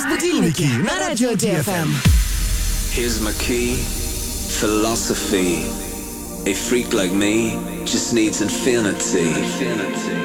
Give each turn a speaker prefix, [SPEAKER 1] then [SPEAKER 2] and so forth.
[SPEAKER 1] Будильники на радио DFM.
[SPEAKER 2] Here's my key, philosophy. A freak like me just needs infinity.